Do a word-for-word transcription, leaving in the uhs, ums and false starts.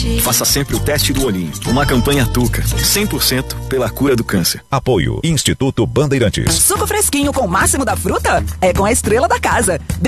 Faça sempre o teste do olhinho. Uma campanha Tuca, cem por cento pela cura do câncer. Apoio Instituto Bandeirantes. Suco fresquinho com o máximo da fruta? É com a Estrela da Casa.